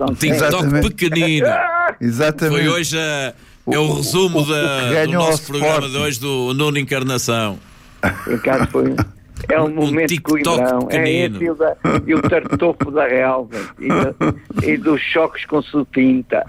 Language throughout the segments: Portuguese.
TikTok pequenino. Exatamente. Foi hoje é o resumo do nosso programa de hoje do Nuno Encarnação. Ricardo, é um momento de Coimbrão. É esse e o tartufo da relva e dos choques com sutinta.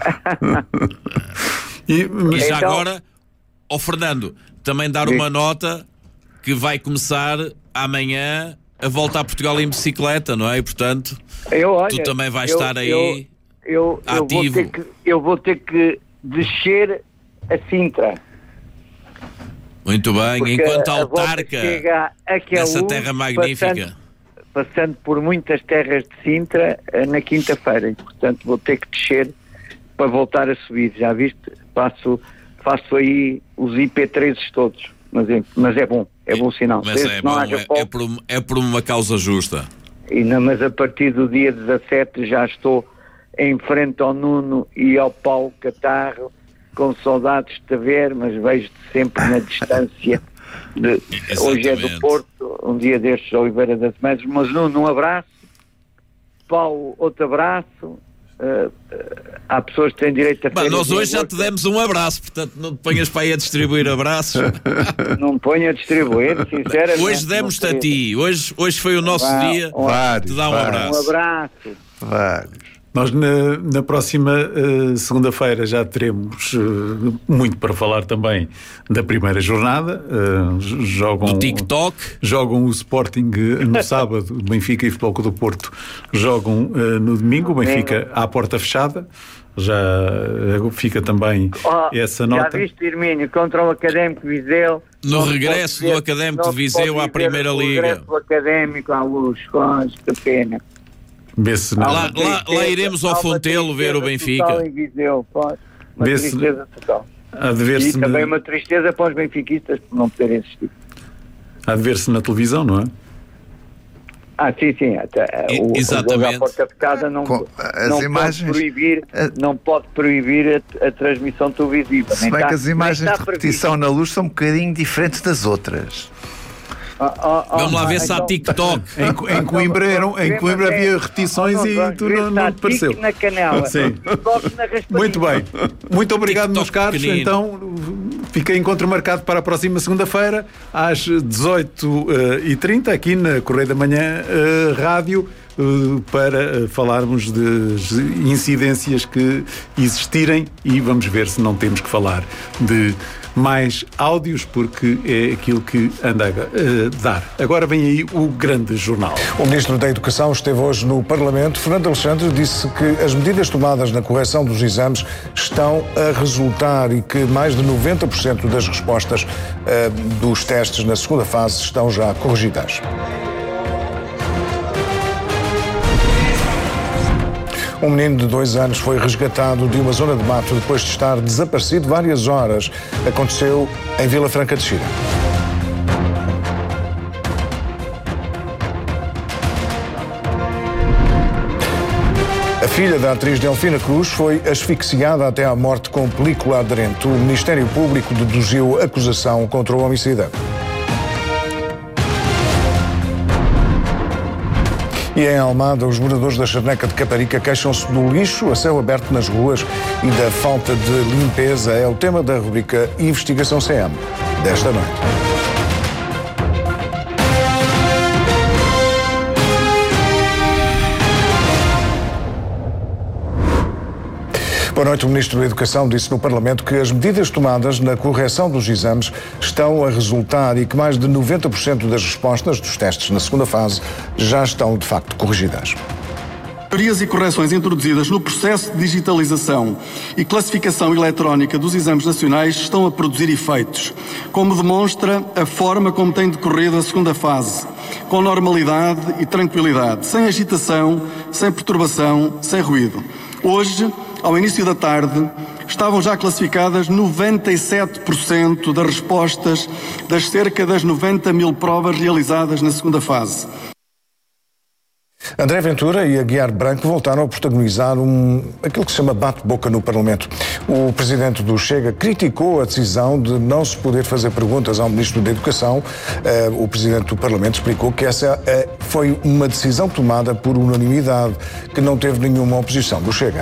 E já então, agora, ao Fernando, também dar uma nota que vai começar amanhã a volta a Portugal em bicicleta, não é? E, portanto, tu também vais estar aí ativo. Eu vou ter que descer a Sintra. Muito bem, porque enquanto autarca dessa terra magnífica. Passando por muitas terras de Sintra na quinta-feira. E, portanto, vou ter que descer para voltar a subir. Já viste? Faço aí os IP13 todos. Mas é bom sinal. Mas é por uma causa justa. Mas a partir do dia 17 já estou em frente ao Nuno e ao Paulo Catarro, com saudades de te ver, mas vejo-te sempre na distância. Hoje é do Porto, um dia destes Oliveira das Medras. Mas Nuno, um abraço. Paulo, outro abraço. Há pessoas que têm direito a nós hoje já te demos um abraço, portanto não te ponhas para aí a distribuir abraços. Não me ponho a distribuir, sinceramente. Hoje demos-te a ti, hoje foi o nosso dia de te dar um abraço. Um abraço. Vários. Nós na próxima segunda-feira já teremos muito para falar também da primeira jornada. Do TikTok. Jogam o Sporting no sábado, o Benfica e o Futebol Clube do Porto jogam no domingo, o Benfica à porta fechada. Já fica também essa nota. Já viste, Hermínio, contra o Académico Viseu. No regresso do Académico de Viseu à Primeira Liga. No regresso do Académico à Luz, que pena. Lá iremos ao Fontelo ver o Benfica. Em Viseu, uma tristeza total. E também uma tristeza para os benfiquistas por não poderem assistir. Há de ver-se na televisão, não é? Sim. Exatamente. A porta fechada não pode proibir a transmissão televisiva. Se bem que as imagens de repetição na Luz são um bocadinho diferentes das outras. Vamos lá ver se há TikTok. Em Coimbra havia repetições e tu não te pareceu. Na canela. Sim. Muito bem. Muito obrigado, meus caros. Pequenino. Então, fica encontro marcado para a próxima segunda-feira, às 18h30, aqui na Correio da Manhã Rádio, para falarmos de incidências que existirem e vamos ver se não temos que falar de mais áudios, porque é aquilo que anda a dar. Agora vem aí o grande jornal. O Ministro da Educação esteve hoje no Parlamento. Fernando Alexandre disse que as medidas tomadas na correção dos exames estão a resultar e que mais de 90% das respostas dos testes na segunda fase estão já corrigidas. Um menino de 2 anos foi resgatado de uma zona de mato depois de estar desaparecido várias horas. Aconteceu em Vila Franca de Xira. A filha da atriz Delfina Cruz foi asfixiada até à morte com película aderente. O Ministério Público deduziu acusação contra o homicida. E em Almada, os moradores da Charneca de Caparica queixam-se do lixo a céu aberto nas ruas e da falta de limpeza. É o tema da rubrica Investigação CM desta noite. Boa noite. O Ministro da Educação disse no Parlamento que as medidas tomadas na correção dos exames estão a resultar e que mais de 90% das respostas dos testes na segunda fase já estão, de facto, corrigidas. Melhorias e correções introduzidas no processo de digitalização e classificação eletrónica dos exames nacionais estão a produzir efeitos, como demonstra a forma como tem decorrido a segunda fase, com normalidade e tranquilidade, sem agitação, sem perturbação, sem ruído. Hoje, ao início da tarde, estavam já classificadas 97% das respostas das cerca das 90 mil provas realizadas na segunda fase. André Ventura e Aguiar Branco voltaram a protagonizar aquilo que se chama bate-boca no Parlamento. O presidente do Chega criticou a decisão de não se poder fazer perguntas ao Ministro da Educação. O presidente do Parlamento explicou que essa foi uma decisão tomada por unanimidade, que não teve nenhuma oposição do Chega.